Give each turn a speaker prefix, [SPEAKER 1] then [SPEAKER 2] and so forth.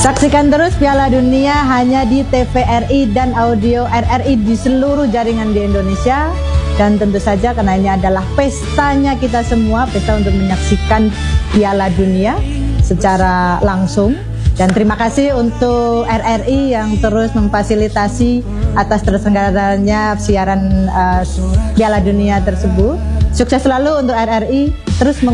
[SPEAKER 1] Saksikan terus Piala Dunia hanya di TVRI dan audio RRI di seluruh jaringan di Indonesia. Dan tentu saja karena ini adalah pestanya kita semua, pesta untuk menyaksikan Piala Dunia secara langsung. Dan terima kasih untuk RRI yang terus memfasilitasi atas terselenggaranya siaran Piala Dunia tersebut. Sukses selalu untuk RRI, terus